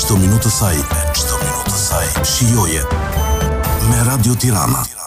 çdo minutë të saj, shijoje me Radio Tirana.